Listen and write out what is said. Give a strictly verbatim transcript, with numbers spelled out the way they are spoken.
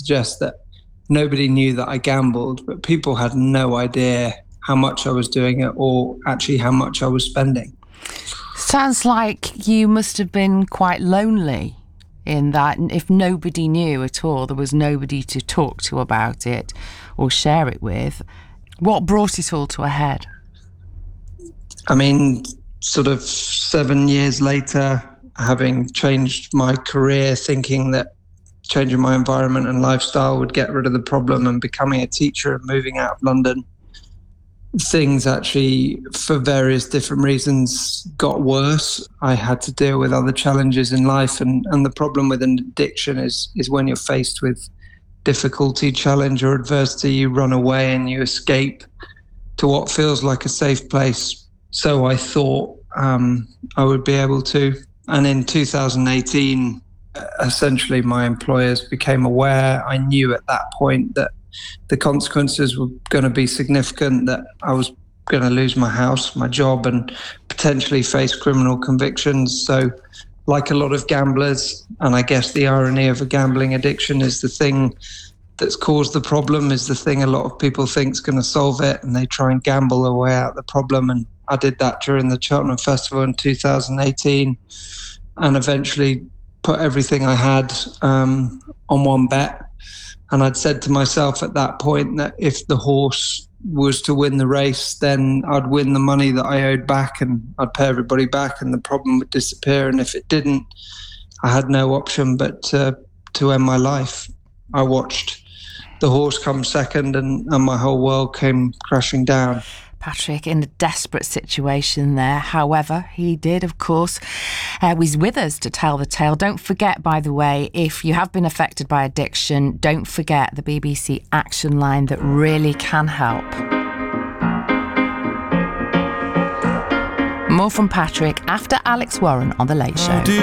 suggest that nobody knew that I gambled, but people had no idea how much I was doing it or actually how much I was spending. Sounds like you must have been quite lonely in that. And if nobody knew at all, there was nobody to talk to about it or share it with. What brought it all to a head? I mean, sort of seven years later, having changed my career, thinking that changing my environment and lifestyle would get rid of the problem, and becoming a teacher and moving out of London, things actually, for various different reasons, got worse. I had to deal with other challenges in life, and, and the problem with an addiction is, is when you're faced with difficulty, challenge or adversity, you run away and you escape to what feels like a safe place. So I thought um, I would be able to. And in two thousand eighteen, essentially my employers became aware. I knew at that point that the consequences were going to be significant, that I was going to lose my house, my job, and potentially face criminal convictions. So like a lot of gamblers, and I guess the irony of a gambling addiction is the thing that's caused the problem is the thing a lot of people think is going to solve it, and they try and gamble their way out of the problem. And I did that during the Cheltenham Festival in two thousand eighteen, and eventually put everything I had um, on one bet. And I'd said to myself at that point that if the horse was to win the race, then I'd win the money that I owed back and I'd pay everybody back and the problem would disappear. And if it didn't, I had no option but to, to end my life. I watched the horse come second and, and my whole world came crashing down. Patrick in a desperate situation there. However, he did, of course, uh, was with us to tell the tale. Don't forget, by the way, if you have been affected by addiction, don't forget the B B C Action Line that really can help. More from Patrick after Alex Warren on The Late Show.